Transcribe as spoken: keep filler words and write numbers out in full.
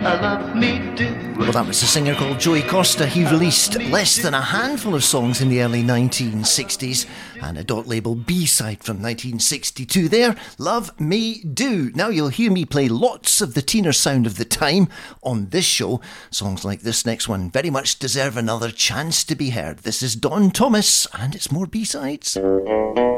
love me do. Well, that was a singer called Joey Costa. He released less than a handful of songs in the early nineteen sixties and a dot label B-side from nineteen sixty-two there, Love Me Do. Now you'll hear me play lots of the teener sound of the time on this show. Songs like this next one very much deserve another chance to be heard. This is Don Thomas and it's more B-sides.